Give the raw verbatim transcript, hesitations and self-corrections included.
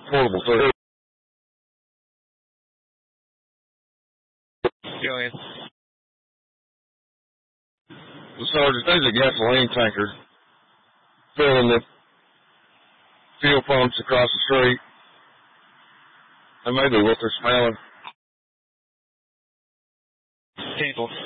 portable too. Go ahead. The sergeant, there's a gasoline tanker filling the fuel pumps across the street. That may be what they're smelling. Cancel.